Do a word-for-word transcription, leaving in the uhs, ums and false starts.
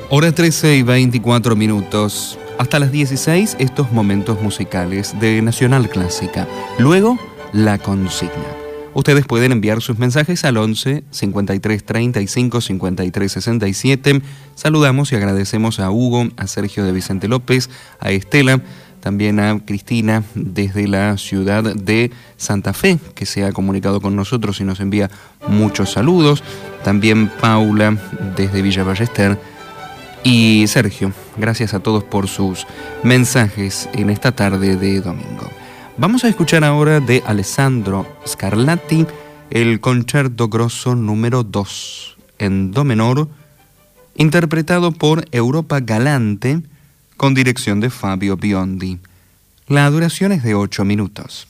Hora trece y veinticuatro minutos. Hasta las dieciséis, estos momentos musicales de Nacional Clásica. Luego, la consigna. Ustedes pueden enviar sus mensajes al once, cincuenta y tres, treinta y cinco, cincuenta y tres, sesenta y siete. Saludamos y agradecemos a Hugo, a Sergio de Vicente López, a Estela, también a Cristina desde la ciudad de Santa Fe, que se ha comunicado con nosotros y nos envía muchos saludos. También Paula desde Villa Ballester. Y Sergio, gracias a todos por sus mensajes en esta tarde de domingo. Vamos a escuchar ahora de Alessandro Scarlatti el Concerto Grosso número dos en do menor, interpretado por Europa Galante con dirección de Fabio Biondi. La duración es de ocho minutos.